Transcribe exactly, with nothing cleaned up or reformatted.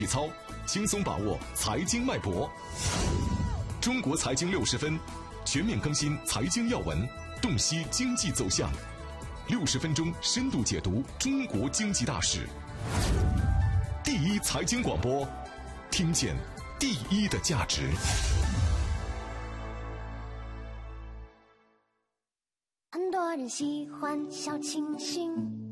体操，轻松把握财经脉搏。中国财经六十分，全面更新财经要闻，洞悉经济走向。六十分钟深度解读中国经济大事。第一财经广播，听见第一的价值。 很多人喜欢小清新，